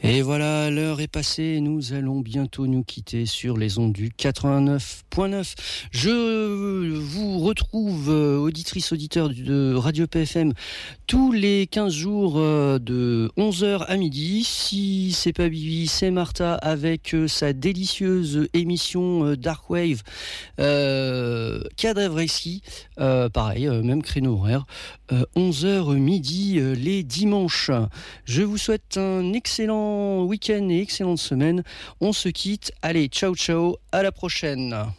Et voilà, l'heure est passée, nous allons bientôt nous quitter sur les ondes du 89.9. Je vous retrouve, auditrices, auditeurs de Radio PFM, tous les 15 jours de 11h à midi. Si c'est pas Bibi, c'est Martha avec sa délicieuse émission Dark Wave, Cadre Récit, pareil, même créneau horaire, 11h midi les dimanches. Je vous souhaite un excellent week-end et excellente semaine. On se quitte. Allez, ciao ciao, à la prochaine.